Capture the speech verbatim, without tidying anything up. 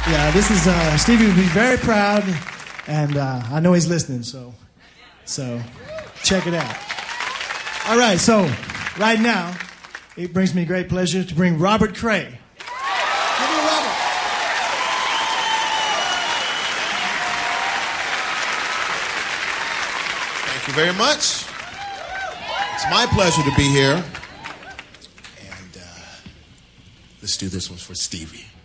Yeah, this is uh, Stevie would be very proud, and uh, I know he's listening. So, so check it out. All right, so right now, it brings me great pleasure to bring Robert Cray. Give me Robert. Thank you very much. It's my pleasure to be here. And uh, let's do this one for Stevie.